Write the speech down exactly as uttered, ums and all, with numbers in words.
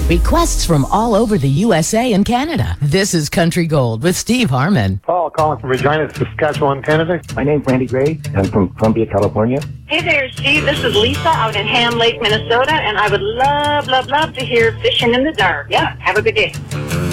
Requests from all over the U S A and Canada. This is Country Gold with Steve Harmon. Paul calling from Regina, Saskatchewan, Canada. My name's Randy Gray. I'm from Columbia, California. Hey there, Steve. This is Lisa out in Ham Lake, Minnesota, and I would love, love, love to hear Fishing in the Dark. Yeah, have a good day.